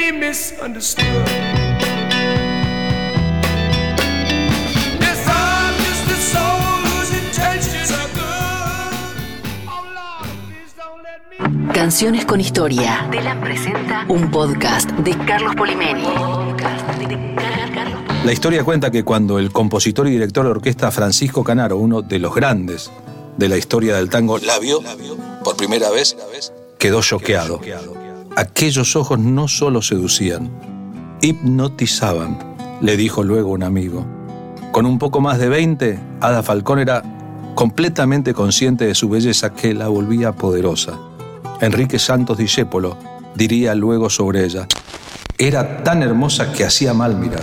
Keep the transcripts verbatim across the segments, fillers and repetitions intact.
be misunderstood. Yes, I'm just a soul whose intentions are good. Oh Lord, please don't let me. Canciones con Historia. Telam presenta un podcast de Carlos Polimeni. La historia cuenta que cuando el compositor y director de orquesta Francisco Canaro, uno de los grandes de la historia del tango, la vio por primera vez, quedó choqueado. Aquellos ojos no solo seducían, hipnotizaban, le dijo luego un amigo. Con un poco más de veinte, Ada Falcón era completamente consciente de su belleza que la volvía poderosa. Enrique Santos Discépolo diría luego sobre ella: era tan hermosa que hacía mal mirar.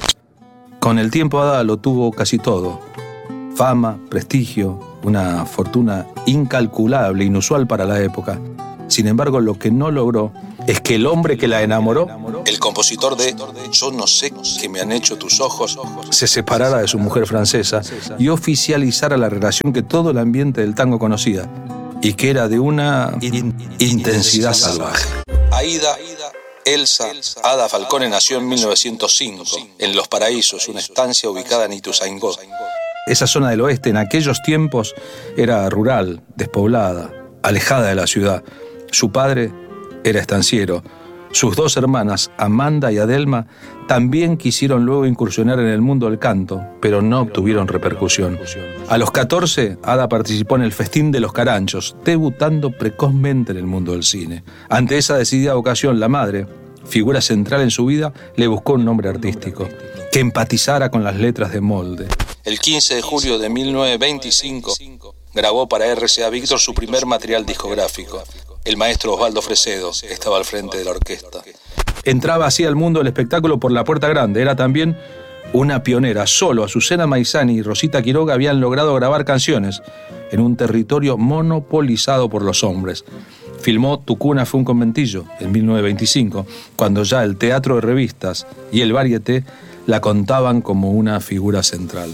Con el tiempo Ada lo tuvo casi todo: fama, prestigio, una fortuna incalculable, inusual para la época. Sin embargo, lo que no logró es que el hombre que la enamoró, el compositor de Yo no sé qué me han hecho tus ojos, se separara de su mujer francesa y oficializara la relación que todo el ambiente del tango conocía y que era de una in- intensidad salvaje. Aida Elsa Ada Falcone nació en mil novecientos cinco, en Los Paraísos, una estancia ubicada en Ituzaingó. Esa zona del oeste en aquellos tiempos era rural, despoblada, alejada de la ciudad. Su padre era estanciero. Sus dos hermanas, Amanda y Adelma, también quisieron luego incursionar en el mundo del canto, pero no obtuvieron repercusión. A los catorce, Ada participó en el Festín de los Caranchos, debutando precozmente en el mundo del cine. Ante esa decidida vocación, la madre, figura central en su vida, le buscó un nombre artístico que empatizara con las letras de Molde. El quince de julio de mil novecientos veinticinco, grabó para R C A Víctor su primer material discográfico. El maestro Osvaldo Fresedo estaba al frente de la orquesta. Entraba así al mundo del espectáculo por la puerta grande. Era también una pionera. Solo Azucena Maizani y Rosita Quiroga habían logrado grabar canciones en un territorio monopolizado por los hombres. Filmó Tu cuna fue un conventillo en mil novecientos veinticinco, cuando ya el teatro de revistas y el varieté la contaban como una figura central.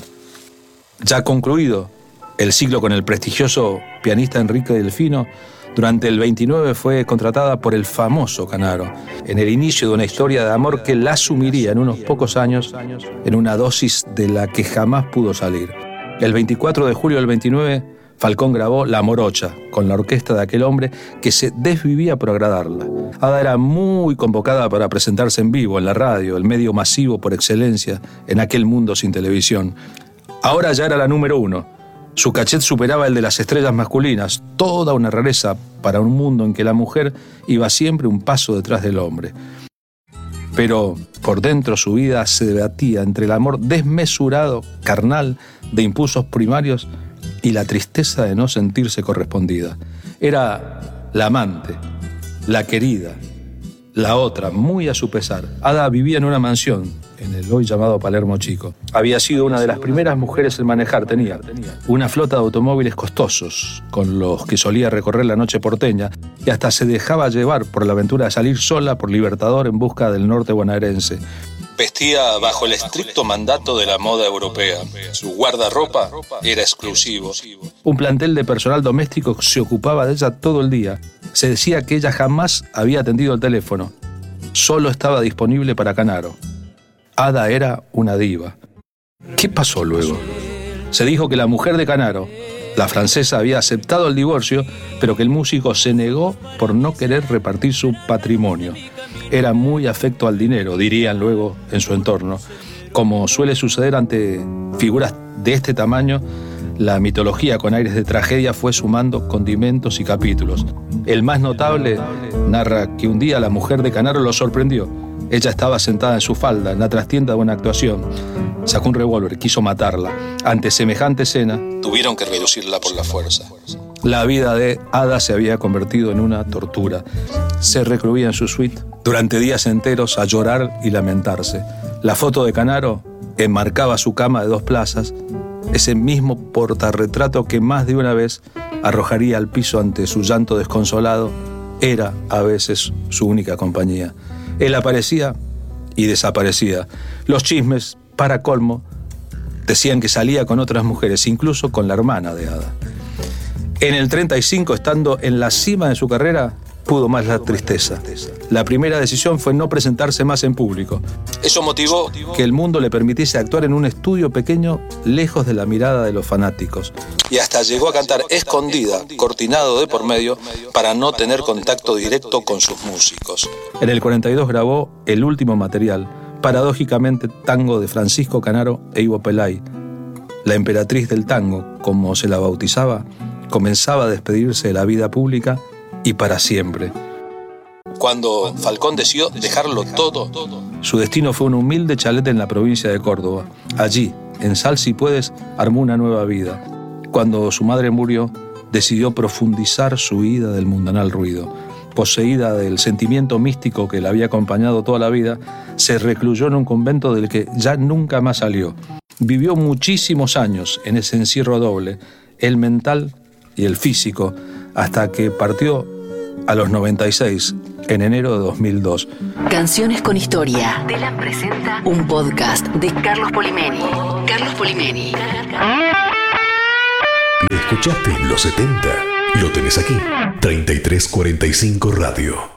Ya concluido el ciclo con el prestigioso pianista Enrique Delfino, durante el veintinueve fue contratada por el famoso Canaro, en el inicio de una historia de amor que la sumiría en unos pocos años en una dosis de la que jamás pudo salir. El veinticuatro de julio del veintinueve, Falcón grabó La Morocha, con la orquesta de aquel hombre que se desvivía por agradarla. Ada era muy convocada para presentarse en vivo en la radio, el medio masivo por excelencia en aquel mundo sin televisión. Ahora ya era la número uno. Su cachet superaba el de las estrellas masculinas, toda una rareza para un mundo en que la mujer iba siempre un paso detrás del hombre. Pero por dentro su vida se debatía entre el amor desmesurado, carnal, de impulsos primarios y la tristeza de no sentirse correspondida. Era la amante, la querida, la otra, muy a su pesar. Ada vivía en una mansión en el hoy llamado Palermo Chico. Había sido una de las primeras mujeres en manejar. Tenía una flota de automóviles costosos con los que solía recorrer la noche porteña y hasta se dejaba llevar por la aventura de salir sola por Libertador en busca del norte bonaerense. Vestía bajo el estricto mandato de la moda europea. Su guardarropa era exclusivo. Un plantel de personal doméstico se ocupaba de ella todo el día. Se decía que ella jamás había atendido el teléfono. Solo estaba disponible para Canaro. Ada era una diva. ¿Qué pasó luego? Se dijo que la mujer de Canaro, la francesa, había aceptado el divorcio, pero que el músico se negó por no querer repartir su patrimonio. Era muy afecto al dinero, dirían luego en su entorno. Como suele suceder ante figuras de este tamaño, la mitología con aires de tragedia fue sumando condimentos y capítulos. El más notable narra que un día la mujer de Canaro lo sorprendió. Ella estaba sentada en su falda en la trastienda de una actuación. Sacó un revólver, quiso matarla. Ante semejante escena, tuvieron que reducirla por la fuerza. La vida de Ada se había convertido en una tortura. Se recluía en su suite durante días enteros a llorar y lamentarse. La foto de Canaro enmarcaba su cama de dos plazas, ese mismo portarretrato que más de una vez arrojaría al piso ante su llanto desconsolado, era a veces su única compañía. Él aparecía y desaparecía. Los chismes, para colmo, decían que salía con otras mujeres, incluso con la hermana de Ada. En el treinta y cinco, estando en la cima de su carrera, pudo más la tristeza. La primera decisión fue no presentarse más en público. Eso motivó que el mundo le permitiese actuar en un estudio pequeño, lejos de la mirada de los fanáticos. Y hasta llegó a cantar escondida, cortinado de por medio, para no tener contacto directo con sus músicos. En el cuarenta y dos grabó el último material, paradójicamente tango de Francisco Canaro e Ivo Pelay. La emperatriz del tango, como se la bautizaba, comenzaba a despedirse de la vida pública y para siempre. Cuando Falcón decidió dejarlo todo, su destino fue un humilde chalet en la provincia de Córdoba. Allí, en Sal Si Puedes, armó una nueva vida. Cuando su madre murió, decidió profundizar su huida del mundanal ruido. Poseída del sentimiento místico que la había acompañado toda la vida, se recluyó en un convento del que ya nunca más salió. Vivió muchísimos años en ese encierro doble, el mental y el físico, hasta que partió a los noventa y seis, en enero de dos mil dos. Canciones con historia. Delam presenta un podcast de Carlos Polimeni. Carlos Polimeni. ¿Me escuchaste en los setenta? Lo tenés aquí. treinta y tres cuarenta y cinco Radio.